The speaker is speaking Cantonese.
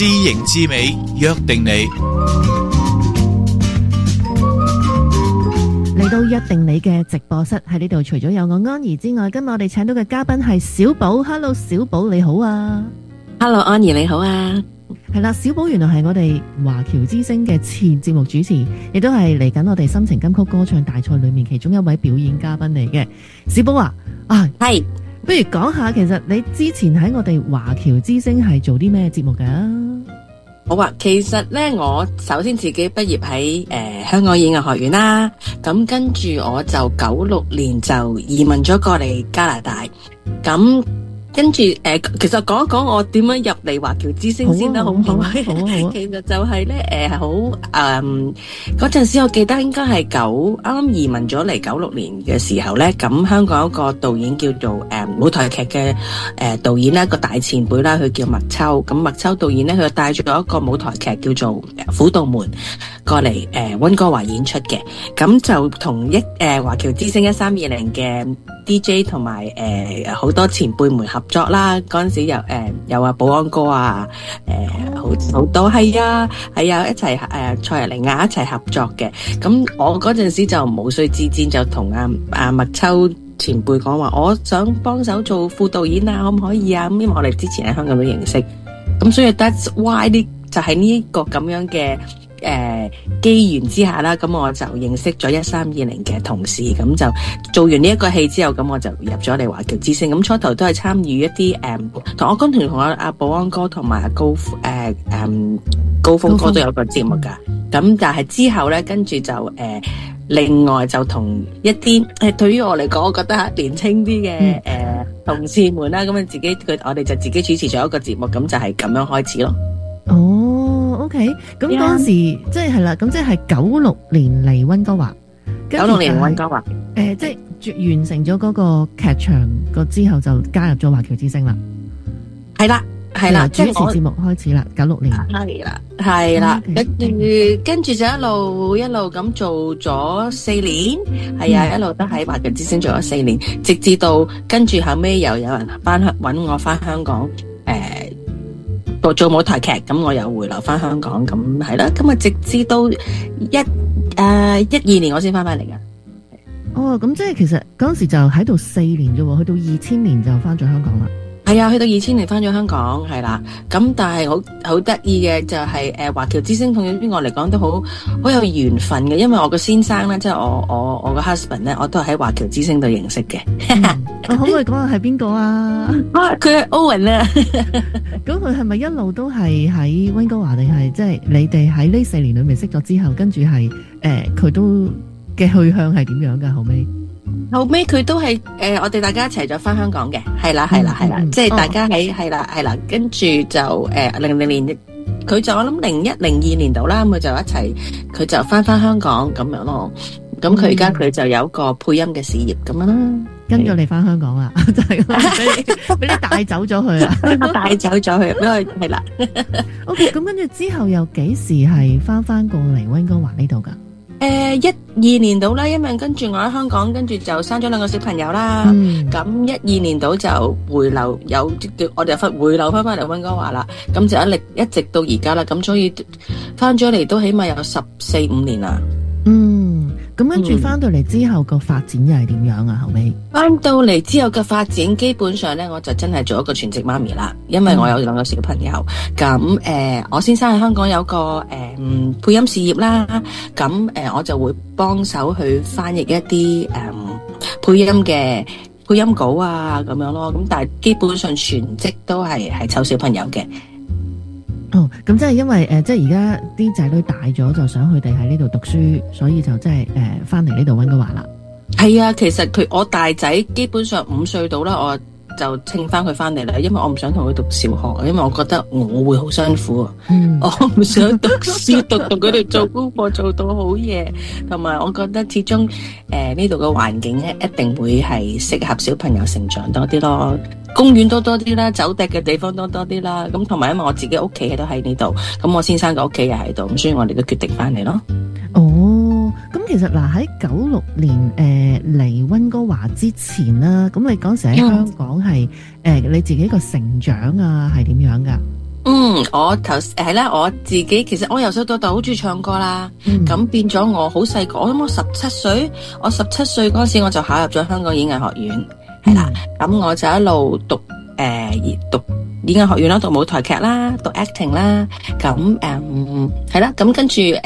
知型知美，約定你。 嚟到約定你嘅直播室，喺呢度除咗有我安怡之外，今日我哋請到嘅嘉賓係小寶。Hello， 小寶你好啊。 Hello， 安怡你好啊。 係啦，小寶原來係我哋華僑之星嘅前節目主持，亦都係嚟緊我哋心情金曲歌唱大賽裏面其中一位表演嘉賓嚟嘅。小寶啊， 係， 不如講下，其實你之前喺我哋華僑之星係做啲咩節目噶？ 好啊，其實咧，我首先自己畢業喺香港演藝學院啦，咁跟住我就96年就移民咗過嚟加拿大，咁跟住其實講一講我點樣入嚟華僑之星先啦，好唔好？好啊。其實就係咧好嗰陣時，我記得應該係啱啱移民咗嚟96年嘅時候咧，咁香港有一個導演叫做舞台劇嘅導演啦，一個大前輩啦，佢叫麥秋。咁麥秋導演咧，佢帶咗一個舞台劇叫做《虎道門》過嚟溫哥華演出嘅，咁就同華僑之星1320嘅 DJ 同埋好多前輩們合作啦。嗰陣時有保安哥啊，好多係啊一齊蔡日玲啊一齊合作嘅。咁我嗰陣時就無須自薦，就同阿麥秋前輩講話，我想幫手做副導演啊，可唔可以啊？咁因為我哋之前喺香港都認識，咁所以 that's why 就係呢個咁樣嘅機緣之下啦，咁我就認識咗1320嘅同事，咁就做完呢一個戲之後，咁我就入咗嚟華僑之星。咁初頭都係參與一啲同我同阿保安哥同埋高峰哥都有個節目噶。咁但係之後咧，跟住就另外就同一啲對於我嚟講，我覺得年輕啲嘅同事們啦，咁我哋就自己主持咗一個節目，咁就係咁樣開始咯。 OK， 咁嗰時即係啦，咁即係96年嚟溫哥華，96年溫哥華，即係完成咗嗰個劇場之後，就加入咗華僑之星啦。係啦，主持節目開始啦，96年。 係啦，跟住就一路咁做咗4年，係啊，一路都喺華僑之星做咗4年，直至到跟住後尾又有人揾我翻香港，做舞台劇，咁我又回流翻香港，咁係啦，咁啊直至到12年我先翻嚟噶。 咁即係其實嗰陣時就喺度4年啫，去到2000年就翻咗香港啦。 係啊，去到2000年翻咗香港，係啦。咁但係好得意嘅就係華僑之星同於我嚟講都好有緣分嘅，因為我個先生咧，即係我個 husband 咧，我都係喺華僑之星度認識嘅。 可唔可以講下係邊個啊？ 佢係 Owen 啊。 咁佢係咪一路都係喺溫哥華，定係即係你哋喺呢4年裏面識咗之後，跟住係佢都嘅去向係點樣噶？後尾佢都係我哋大家一齊咗翻香港嘅，係啦，即係大家喺係啦，跟住就00年，佢就我諗01、02年度啦，咁佢就一齊，佢就翻香港咁樣咯。咁佢而家佢就有一個配音嘅事業咁樣啦， 跟咗你翻香港啦，就係俾你帶走咗佢啊， 帶走咗佢，因為係啦。 OK， 咁跟住之後又幾時係翻過嚟溫哥華呢度噶 ？12年度啦，因為跟住我喺香港，跟住就生咗2個小朋友啦。咁12年度就回流，我哋回流翻嚟溫哥華啦。咁就一直到而家啦。咁所以翻咗嚟都起碼有14、15年啦。 咁跟住翻到嚟之後個發展又係點樣啊？後尾翻到嚟之後嘅發展，基本上咧我就真係做一個全職媽咪啦，因為我有2個小朋友。咁我先生喺香港有個配音事業啦，咁我就會幫手去翻譯一啲配音稿啊咁樣咯。咁但係基本上全職都係湊小朋友嘅。 咁即係因為即係而家啲仔女大咗，就想佢哋喺呢度讀書，所以就即係翻嚟呢度溫哥華啦。 係啊，其實我大仔基本上5歲到啦，我就稱翻佢翻嚟啦，因為我唔想同佢讀小學，因為我覺得我會好辛苦啊。我唔想讀書讀佢哋做功課做到好夜，同埋我覺得始終呢度嘅環境咧一定會係適合小朋友成長多啲咯。公園多啲啦，走趯嘅地方多啲啦。咁同埋因為我自己屋企都喺呢度，咁我先生嘅屋企又喺度，咁所以我哋都決定翻嚟咯。 咁其實嗱喺96年嚟溫哥華之前啦，咁你嗰時喺香港係你自己個成長啊係點樣噶？ 我自己其實我由細到大好中意唱歌啦。咁變咗我好細個，我諗我17歲，我17歲嗰時我就考入咗香港演藝學院，係啦。咁我就一路讀演藝學院啦，讀舞台劇啦，讀 acting 啦。咁係啦，咁跟住